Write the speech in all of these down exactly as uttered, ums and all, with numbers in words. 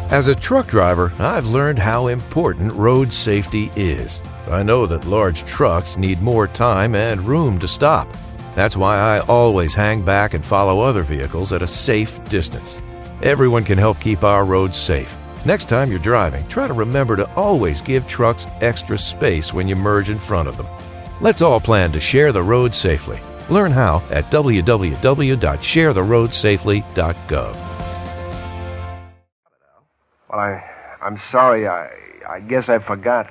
As a truck driver, I've learned how important road safety is. I know that large trucks need more time and room to stop. That's why I always hang back and follow other vehicles at a safe distance. Everyone can help keep our roads safe. Next time you're driving, try to remember to always give trucks extra space when you merge in front of them. Let's all plan to share the road safely. Learn how at w w w dot share the road safely dot gov. Well, I, I'm sorry. I, I guess I forgot.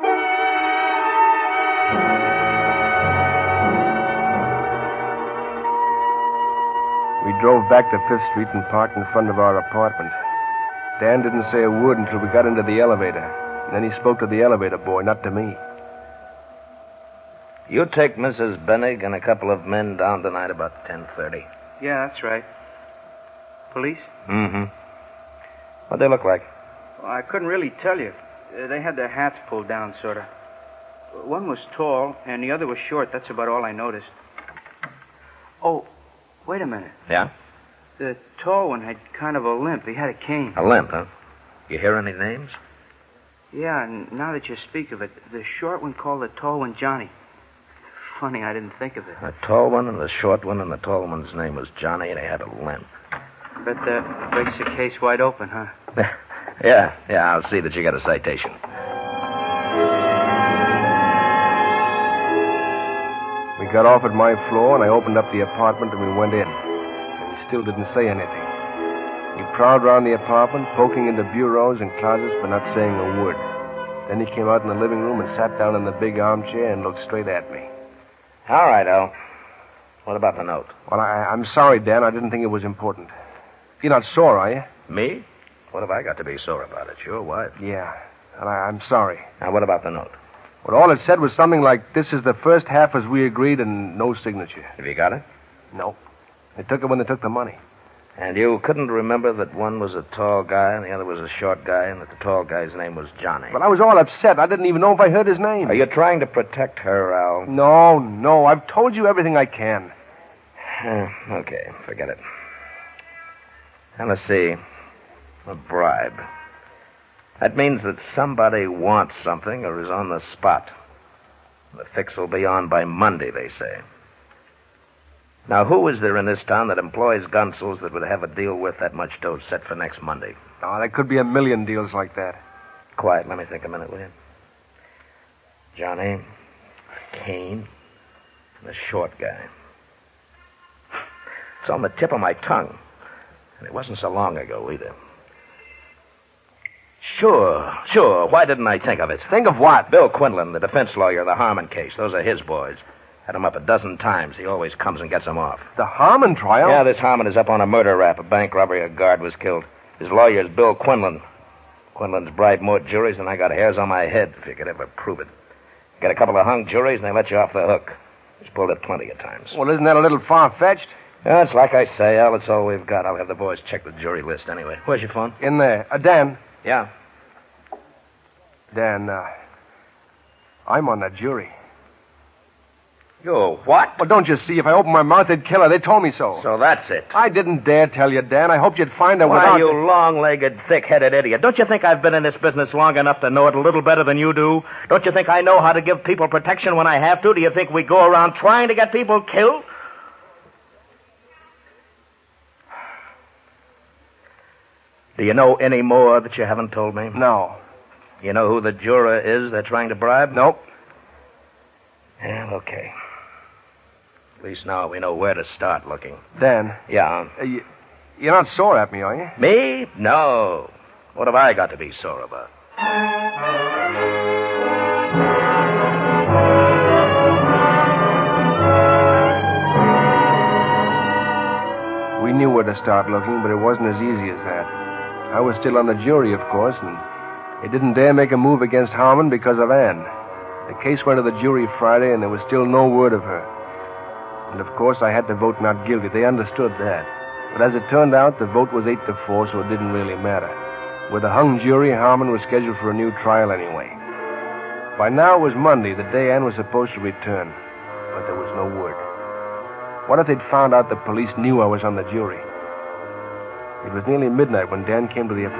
We drove back to Fifth Street and parked in front of our apartment. Dan didn't say a word until we got into the elevator. And then he spoke to the elevator boy, not to me. You take Missus Bennig and a couple of men down tonight about ten thirty. Yeah, that's right. Police? Mm-hmm. What'd they look like? Well, I couldn't really tell you. Uh, they had their hats pulled down, sort of. One was tall, and the other was short. That's about all I noticed. Oh, wait a minute. Yeah? The tall one had kind of a limp. He had a cane. A limp, huh? You hear any names? Yeah, and now that you speak of it, the short one called the tall one Johnny. Funny, I didn't think of it. The tall one and the short one, and the tall one's name was Johnny, and he had a limp. Bet that breaks the case wide open, huh? yeah, yeah, I'll see that you get a citation. We got off at my floor, and I opened up the apartment, and we went in. And he still didn't say anything. He prowled around the apartment, poking into bureaus and closets, but not saying a word. Then he came out in the living room and sat down in the big armchair and looked straight at me. All right, Al. What about the note? Well, I, I'm sorry, Dan. I didn't think it was important. You're not sore, are you? Me? What have I got to be sore about? It's your wife. Yeah, and I, I'm sorry. Now, what about the note? Well, all it said was something like, this is the first half as we agreed and no signature. Have you got it? No. They took it when they took the money. And you couldn't remember that one was a tall guy and the other was a short guy and that the tall guy's name was Johnny? But I was all upset. I didn't even know if I heard his name. Are you trying to protect her, Al? No, no. I've told you everything I can. Okay, forget it. Now, let's see. A bribe. That means that somebody wants something or is on the spot. The fix will be on by Monday, they say. Now, who is there in this town that employs gunsels that would have a deal worth that much dough set for next Monday? Oh, there could be a million deals like that. Quiet, let me think a minute, will you? Johnny, Kane, and a short guy. It's on the tip of my tongue. And it wasn't so long ago, either. Sure, sure. Why didn't I think of it? Think of what? Bill Quinlan, the defense lawyer, the Harmon case. Those are his boys. Had him up a dozen times. He always comes and gets them off. The Harmon trial? Yeah, this Harmon is up on a murder rap. A bank robbery, a guard was killed. His lawyer's Bill Quinlan. Quinlan's bribed more juries than I got hairs on my head, if you could ever prove it. Get a couple of hung juries and they let you off the hook. He's pulled it plenty of times. Well, isn't that a little far-fetched? Yeah, it's like I say, Al. It's all we've got. I'll have the boys check the jury list anyway. Where's your phone? In there. Uh, Dan. Yeah. Dan, uh, I'm on that jury. You what? Well, don't you see? If I opened my mouth, they'd kill her. They told me so. So that's it. I didn't dare tell you, Dan. I hoped you'd find her Why, without... you long-legged, thick-headed idiot. Don't you think I've been in this business long enough to know it a little better than you do? Don't you think I know how to give people protection when I have to? Do you think we go around trying to get people killed? Do you know any more that you haven't told me? No. You know who the juror is they're trying to bribe? Nope. Yeah, okay. At least now we know where to start looking. Dan. Yeah? Uh, you, you're not sore at me, are you? Me? No. What have I got to be sore about? We knew where to start looking, but it wasn't as easy as that. I was still on the jury, of course, and they didn't dare make a move against Harmon because of Ann. The case went to the jury Friday, and there was still no word of her. And, of course, I had to vote not guilty. They understood that. But as it turned out, the vote was eight to four, so it didn't really matter. With a hung jury, Harmon was scheduled for a new trial anyway. By now it was Monday, the day Ann was supposed to return. But there was no word. What if they'd found out the police knew I was on the jury? It was nearly midnight when Dan came to the apartment.